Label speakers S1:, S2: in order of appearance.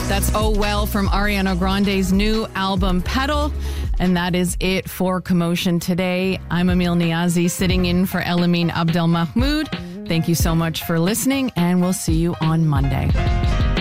S1: That's Oh Well from Ariana Grande's new album, Petal. And that is it for Commotion today. I'm Emil Niazi, sitting in for Elamine Abdel Mahmoud. Thank you so much for listening, and we'll see you on Monday.